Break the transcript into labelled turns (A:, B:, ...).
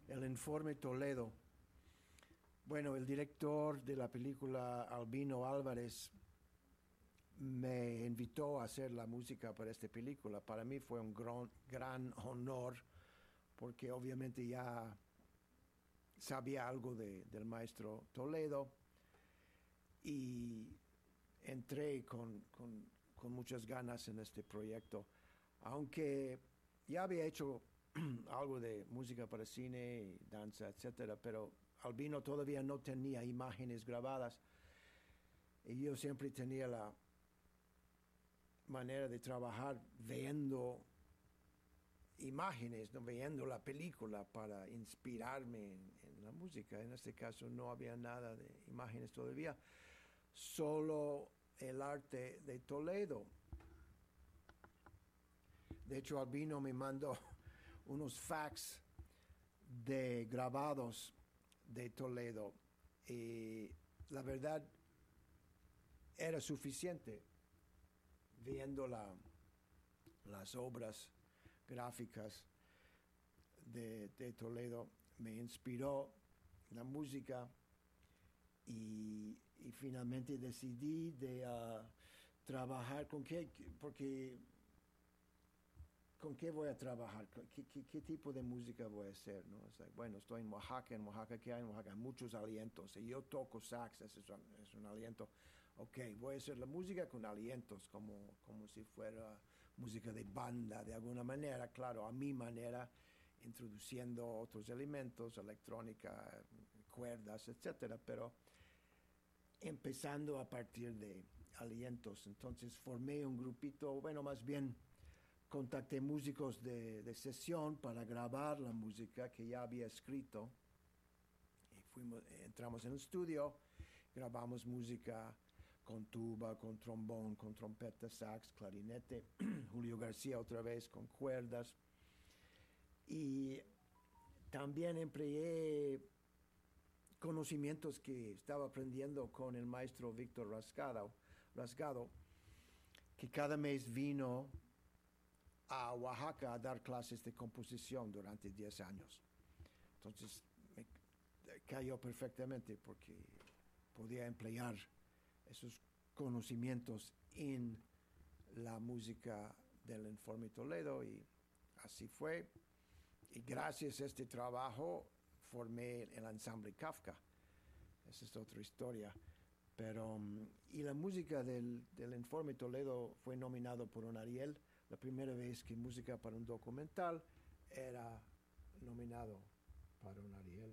A: El Informe Toledo. Bueno, el director de la película, Albino Álvarez, me invitó a hacer la música para esta película. Para mí fue un gran honor porque obviamente ya sabía algo del maestro Toledo y entré con muchas ganas en este proyecto. Aunque ya había hecho algo de música para cine, danza, etcétera, pero Albino todavía no tenía imágenes grabadas y yo siempre tenía la manera de trabajar viendo imágenes, ¿no? Viendo la película para inspirarme en la música. En este caso no había nada de imágenes todavía, solo el arte de Toledo. De hecho, Albino me mandó unos fax de grabados de Toledo y la verdad era suficiente viendo las obras gráficas de Toledo. Me inspiró la música y finalmente decidí de trabajar con qué, porque con qué voy a trabajar, qué tipo de música voy a hacer, ¿no? Es like, bueno, estoy en Oaxaca, ¿qué hay en Oaxaca? Muchos alientos, y yo toco sax, es un aliento. Ok, voy a hacer la música con alientos, como si fuera música de banda, de alguna manera, claro, a mi manera, introduciendo otros elementos, electrónica, cuerdas, etcétera, pero empezando a partir de alientos. Entonces formé un grupito, bueno, más bien contacté músicos de sesión para grabar la música que ya había escrito y entramos en el estudio, grabamos música con tuba, con trombón, con trompeta, sax, clarinete, Julio García otra vez con cuerdas y también empleé conocimientos que estaba aprendiendo con el maestro Víctor Rasgado, que cada mes vino a Oaxaca a dar clases de composición durante 10 años. Entonces me cayó perfectamente porque podía emplear esos conocimientos en la música del Informe Toledo y así fue. Y gracias a este trabajo formé el ensamble Kafka. Esa es otra historia. Pero, y la música del Informe Toledo fue nominado por un Ariel. La primera vez que música para un documental era nominado para un Ariel.